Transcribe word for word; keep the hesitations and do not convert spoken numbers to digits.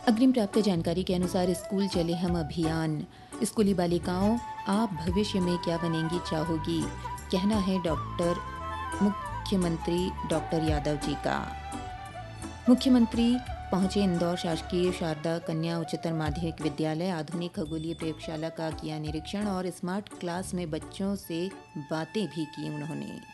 अग्रिम प्राप्त जानकारी के अनुसार स्कूल चले हम अभियान। स्कूली बालिकाओं, आप भविष्य में क्या बनेंगी चाहोगी, कहना है डॉक्टर मुख्यमंत्री डॉक्टर यादव जी का। मुख्यमंत्री पहुंचे इंदौर शासकीय शारदा कन्या उच्चतर माध्यमिक विद्यालय। आधुनिक खगोलीय प्रयोगशाला का किया निरीक्षण और स्मार्ट क्लास में बच्चों से बातें भी की उन्होंने।